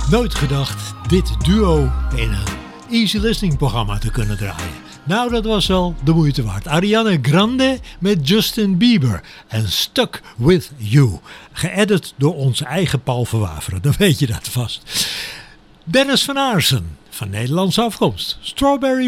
Nooit gedacht dit duo in een easy listening programma te kunnen draaien. Nou, dat was wel de moeite waard. Ariana Grande met Justin Bieber en Stuck With You. Geëdit door onze eigen Paul Verwaveren, dan weet je dat vast. Dennis van Aarsen, van Nederlandse afkomst. Strawberry